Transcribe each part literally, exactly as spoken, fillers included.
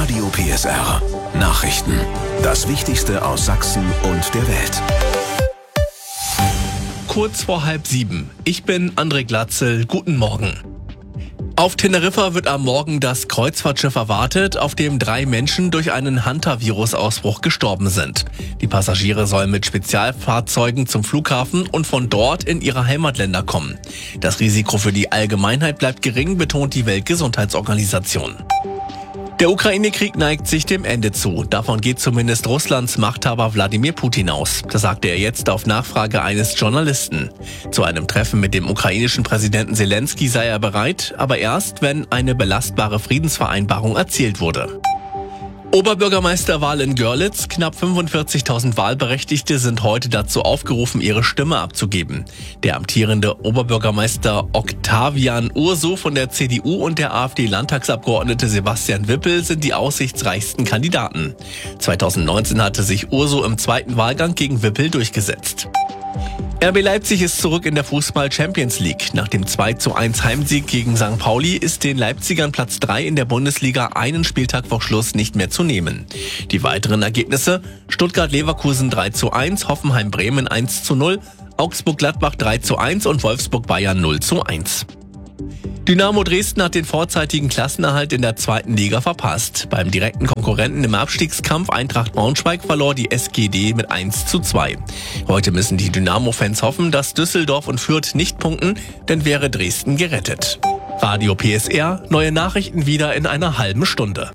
Radio P S R. Nachrichten. Das Wichtigste aus Sachsen und der Welt. Kurz vor halb sieben. Ich bin André Glatzel. Guten Morgen. Auf Teneriffa wird am Morgen das Kreuzfahrtschiff erwartet, auf dem drei Menschen durch einen Hantavirus-Ausbruch gestorben sind. Die Passagiere sollen mit Spezialfahrzeugen zum Flughafen und von dort in ihre Heimatländer kommen. Das Risiko für die Allgemeinheit bleibt gering, betont die Weltgesundheitsorganisation. Der Ukraine-Krieg neigt sich dem Ende zu. Davon geht zumindest Russlands Machthaber Wladimir Putin aus. Das sagte er jetzt auf Nachfrage eines Journalisten. Zu einem Treffen mit dem ukrainischen Präsidenten Zelensky sei er bereit, aber erst, wenn eine belastbare Friedensvereinbarung erzielt wurde. Oberbürgermeisterwahl in Görlitz. Knapp fünfundvierzigtausend Wahlberechtigte sind heute dazu aufgerufen, ihre Stimme abzugeben. Der amtierende Oberbürgermeister Octavian Urso von der C D U und der AfD-Landtagsabgeordnete Sebastian Wippel sind die aussichtsreichsten Kandidaten. zweitausendneunzehn hatte sich Urso im zweiten Wahlgang gegen Wippel durchgesetzt. R B Leipzig ist zurück in der Fußball-Champions League. Nach dem zwei zu eins Heimsieg gegen Sankt Pauli ist den Leipzigern Platz drei in der Bundesliga einen Spieltag vor Schluss nicht mehr zu nehmen. Die weiteren Ergebnisse: Stuttgart-Leverkusen drei zu eins, Hoffenheim-Bremen eins zu null, Augsburg-Gladbach drei zu eins und Wolfsburg-Bayern null zu eins. Dynamo Dresden hat den vorzeitigen Klassenerhalt in der zweiten Liga verpasst. Beim direkten Konkurrenten im Abstiegskampf Eintracht Braunschweig verlor die S G D mit eins zu zwei. Heute müssen die Dynamo-Fans hoffen, dass Düsseldorf und Fürth nicht punkten, denn wäre Dresden gerettet. Radio P S R, neue Nachrichten wieder in einer halben Stunde.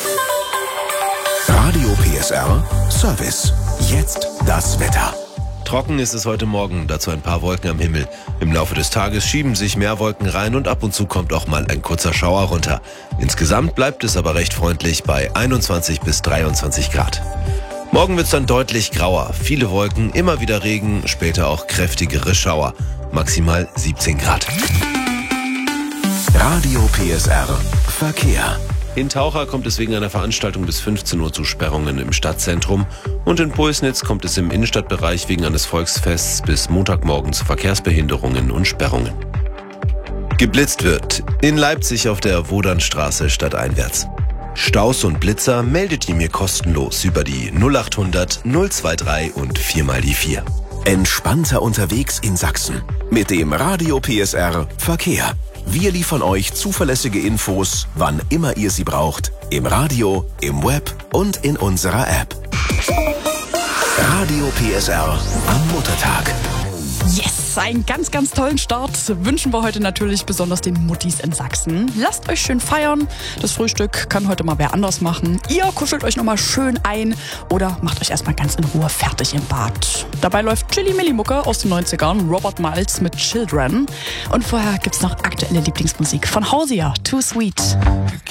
Radio P S R Service. Jetzt das Wetter. Trocken ist es heute Morgen, dazu ein paar Wolken am Himmel. Im Laufe des Tages schieben sich mehr Wolken rein und ab und zu kommt auch mal ein kurzer Schauer runter. Insgesamt bleibt es aber recht freundlich bei einundzwanzig bis dreiundzwanzig Grad. Morgen wird es dann deutlich grauer. Viele Wolken, immer wieder Regen, später auch kräftigere Schauer. Maximal siebzehn Grad. Radio P S R Verkehr. In Taucher kommt es wegen einer Veranstaltung bis fünfzehn Uhr zu Sperrungen im Stadtzentrum und in Pulsnitz kommt es im Innenstadtbereich wegen eines Volksfests bis Montagmorgen zu Verkehrsbehinderungen und Sperrungen. Geblitzt wird in Leipzig auf der Wodernstraße stadteinwärts. Staus und Blitzer meldet ihr mir kostenlos über die null achthundert null drei und vier mal die vier. Entspannter unterwegs in Sachsen mit dem Radio P S R Verkehr. Wir liefern euch zuverlässige Infos, wann immer ihr sie braucht, im Radio, im Web und in unserer App. Radio P S R am Muttertag. Yes, einen ganz, ganz tollen Start wünschen wir heute natürlich besonders den Muttis in Sachsen. Lasst euch schön feiern. Das Frühstück kann heute mal wer anders machen. Ihr kuschelt euch nochmal schön ein oder macht euch erstmal ganz in Ruhe fertig im Bad. Dabei läuft Chili Milli Mucke aus den neunzigern, Robert Miles mit Children. Und vorher gibt's noch aktuelle Lieblingsmusik von Hausia, Too Sweet.